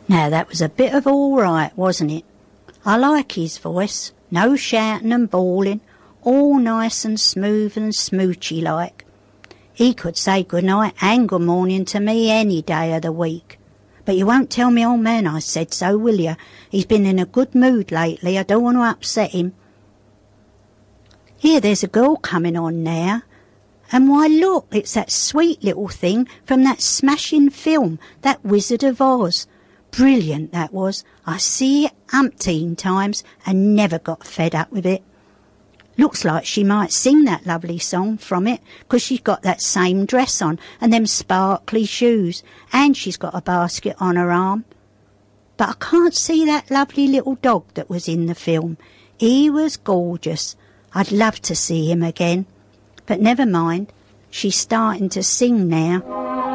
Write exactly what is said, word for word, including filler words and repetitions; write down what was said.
Now that was a bit of all right, wasn't it? I like his voice, no shouting and bawling, all nice and smooth and smoochy like. He could say good night and good morning to me any day of the week. But you won't tell me old man I said so, will you? He's been in a good mood lately. I don't want to upset him. Here, there's a girl coming on now. And why, look, it's that sweet little thing from that smashing film, that Wizard of Oz. Brilliant, that was. I see it umpteen times and never got fed up with it. Looks like she might sing that lovely song from it, 'cause she's got that same dress on and them sparkly shoes, and she's got a basket on her arm. But I can't see that lovely little dog that was in the film. He was gorgeous. I'd love to see him again. But never mind, she's starting to sing now.